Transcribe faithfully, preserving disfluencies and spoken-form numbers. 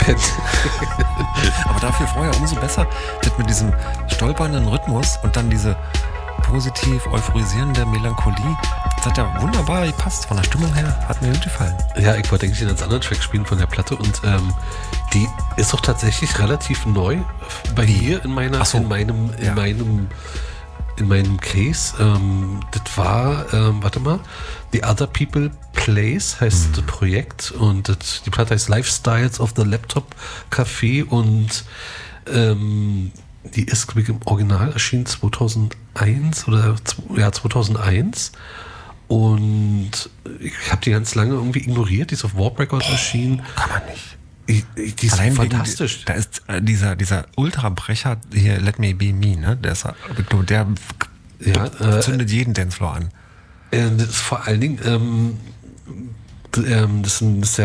gepennt. Aber dafür vorher umso besser, das mit diesem stolpernden Rhythmus und dann diese positiv euphorisierende Melancholie. Das hat ja wunderbar gepasst. Von der Stimmung her hat mir gut gefallen. Ja, ich wollte eigentlich einen anderen Track spielen von der Platte und ähm, die ist auch tatsächlich relativ neu bei mir in meiner, so. in meinem, in Ja. meinem, in meinem Case. Ähm, das war, ähm, warte mal, The Other People Place heißt mhm. das Projekt und das, die Platte heißt Lifestyles of the Laptop Café und ähm, die ist, glaube ich, im Original erschienen zweitausendeins oder ja, zweitausendeins. Und ich habe die ganz lange irgendwie ignoriert. Die ist auf Warp Records Boah, erschienen. Kann man nicht. Ich, ich, die ist Allein fantastisch. Wegen, da ist äh, dieser, dieser Ultrabrecher hier, Let Me Be Me, ne? Der, ist, der ja, äh, zündet jeden Dancefloor an. Äh, das ist vor allen Dingen, ähm, ähm, das ist ein, das ist